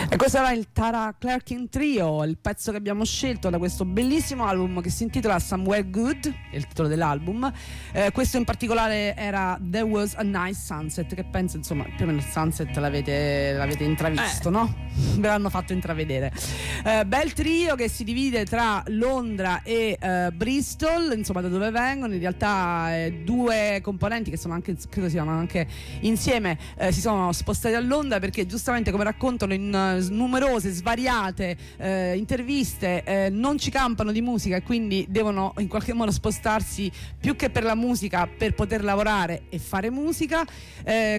E questo era il Tara Clarkin Trio, il pezzo che abbiamo scelto da questo bellissimo album che si intitola Somewhere Good, è il titolo dell'album. Questo in particolare era There Was a Nice Sunset, che penso insomma più o meno il sunset l'avete intravisto, no? Ve l'hanno fatto intravedere. Bel trio che si divide tra Londra e Bristol, insomma da dove vengono. In realtà due componenti che sono anche, credo siano anche insieme, si sono spostati a Londra perché giustamente, come raccontano in numerose svariate interviste, non ci campano di musica e quindi devono in qualche modo spostarsi più che per la musica per poter lavorare e fare musica.